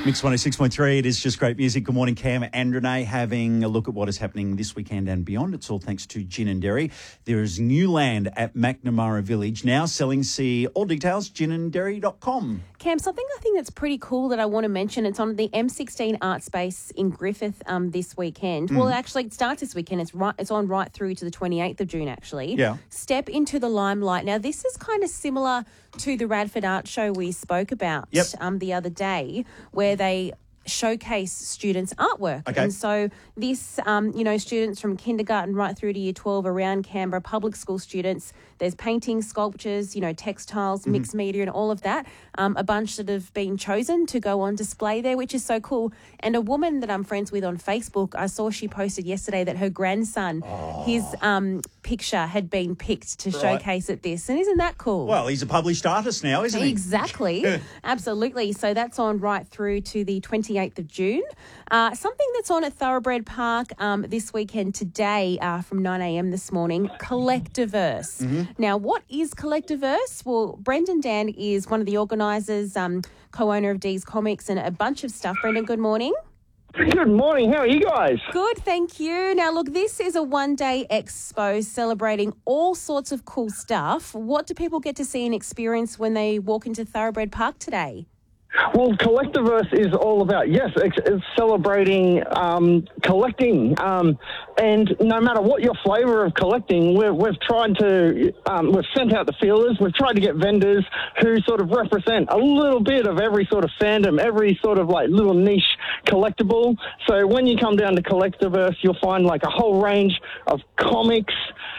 Mix 106.3, it is just great music. Good morning, Cam and Renee, having a look at what is happening this weekend and beyond. It's all thanks to Gin and Dairy. There is new land at Macnamara Village now selling. See all details, ginanddairy.com. Cam, something I think that's pretty cool that I want to mention, it's on the M16 Art Space in Griffith this weekend. Well, actually, it starts this weekend. It's on right through to the 28th of June, actually. Yeah. Step into the limelight. Now, this is kind of similar to the Radford Art Show we spoke about the other day, where they showcase students' artwork. Okay. And so this, students from kindergarten right through to year 12 around Canberra, public school students, there's paintings, sculptures, textiles, mixed media and all of that. A bunch that have been chosen to go on display there, which is so cool. And a woman that I'm friends with on Facebook, I saw she posted yesterday that her grandson, his picture had been picked to showcase at this. And isn't that cool? Well, he's a published artist now, isn't he? Exactly. Absolutely. So that's on right through to the 28th of June. Something that's on at Thoroughbred Park this weekend today from 9 a.m. this morning, Collectiverse. Now, what is Collectiverse? Well, Brendan Dan is one of the organisers, co-owner of D's Comics and a bunch of stuff. Brendan, good morning. Good morning. How are you guys? Good, thank you. Now, look, this is a one-day expo celebrating all sorts of cool stuff. What do people get to see and experience when they walk into Thoroughbred Park today? Well, Collectiverse is all about, it's celebrating collecting. And no matter what your flavour of collecting, we've tried to, we've sent out the feelers, we've tried to get vendors who sort of represent a little bit of every sort of fandom, every sort of like little niche collectible. So when you come down to Collectiverse, you'll find like a whole range of comics,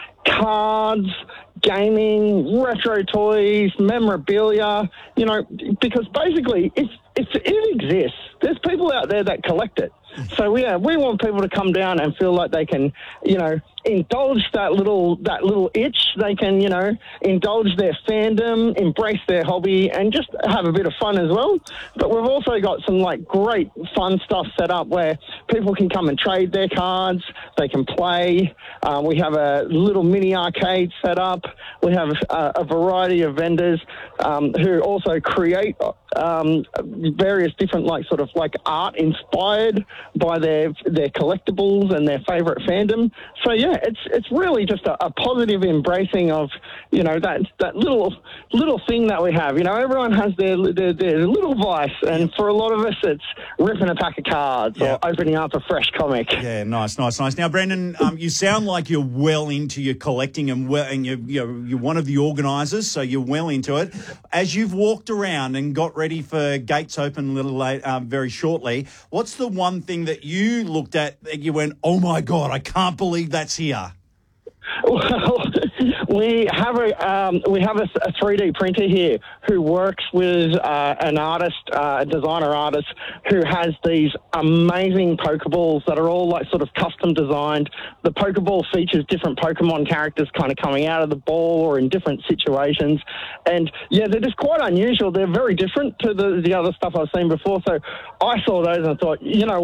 cards, gaming, retro toys, memorabilia, because basically if it exists, there's people out there that collect it. So we want people to come down and feel like they can, indulge that little itch. They can, indulge their fandom, embrace their hobby, and just have a bit of fun as well. But we've also got some great fun stuff set up where people can come and trade their cards. They can play. We have a little mini arcade set up. We have a variety of vendors who also create various different art inspired by their collectibles and their favourite fandom. So it's really just a positive embracing of that little thing that we have. Everyone has their little vice, and for a lot of us, it's ripping a pack of cards or opening up a fresh comic. Yeah, nice. Now, Brendan, you sound like you're well into your collecting and you're one of the organisers, so you're well into it. As you've walked around and got ready for gates open a little late, very shortly, what's the one thing that you looked at that you went, oh my God, I can't believe that's here? Well, we have a 3D printer here who works with an artist, a designer artist, who has these amazing Pokeballs that are all sort of custom designed. The Pokeball features different Pokemon characters kind of coming out of the ball or in different situations. And they're just quite unusual. They're very different to the other stuff I've seen before. So I saw those and I thought,